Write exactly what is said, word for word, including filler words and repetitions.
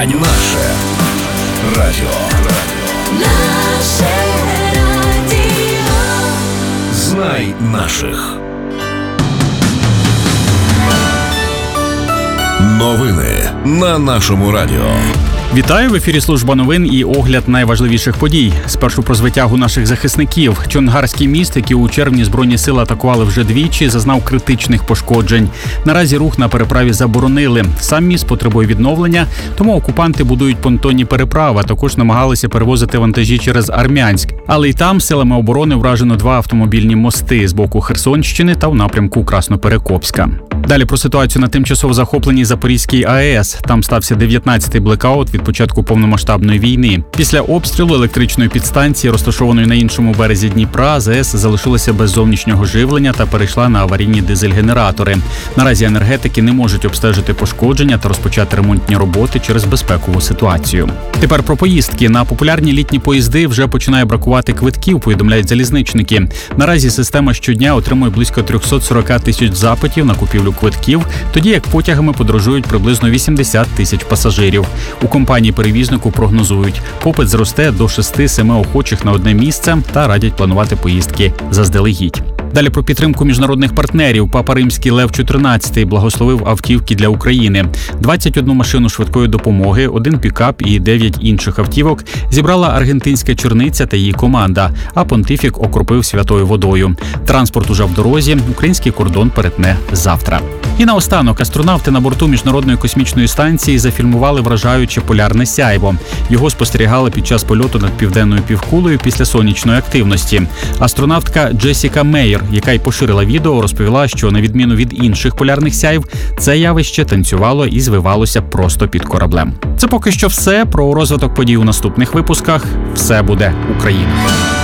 Наше радіо. Наше радіо. Знай наших. Новини на нашому радіо. Вітаю, в ефірі служба новин і огляд найважливіших подій. Спершу про звитягу наших захисників. Чонгарський міст, який у червні Збройні сили атакували вже двічі, зазнав критичних пошкоджень. Наразі рух на переправі заборонили. Сам міст потребує відновлення, тому окупанти будують понтонні переправи, а також намагалися перевозити вантажі через Армянськ. Але й там силами оборони вражено два автомобільні мости з боку Херсонщини та в напрямку Красноперекопська. Далі про ситуацію на тимчасово захопленій Запорізькій АЕС. Там стався дев'ятнадцятий блекаут від початку повномасштабної війни. Після обстрілу електричної підстанції, розташованої на іншому березі Дніпра, ЗАЕС залишилася без зовнішнього живлення та перейшла на аварійні дизель-генератори. Наразі енергетики не можуть обстежити пошкодження та розпочати ремонтні роботи через безпекову ситуацію. Тепер про поїздки. На популярні літні поїзди вже починає бракувати квитків, повідомляють залізничники. Наразі система щодня отримує близько триста сорок тисяч запитів на купівлю квитків, тоді як потягами подорожують приблизно вісімдесят тисяч пасажирів. У компанії-перевізнику прогнозують, попит зросте до шести-семи охочих на одне місце та радять планувати поїздки заздалегідь. Далі про підтримку міжнародних партнерів. Папа Римський Лев чотирнадцятий благословив автівки для України. двадцять одну машину швидкої допомоги, один пікап і дев'ять інших автівок зібрала аргентинська черниця та її команда, а понтифік окропив святою водою. Транспорт уже в дорозі, український кордон перетне завтра. І наостанок, астронавти на борту Міжнародної космічної станції зафільмували вражаюче полярне сяйво. Його спостерігали під час польоту над південною півкулею після сонячної активності. Астронавтка Джесіка Мейер, яка й поширила відео, розповіла, що на відміну від інших полярних сяйв, це явище танцювало і звивалося просто під кораблем. Це поки що все. Про розвиток подій у наступних випусках. Все буде Україна.